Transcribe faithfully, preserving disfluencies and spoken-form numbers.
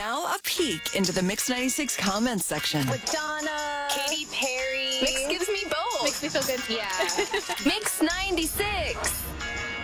now a peek into the Mix ninety-six comments section. Madonna, Katy Perry. Mix gives me both. Makes me feel good. Yeah. Mix ninety-six.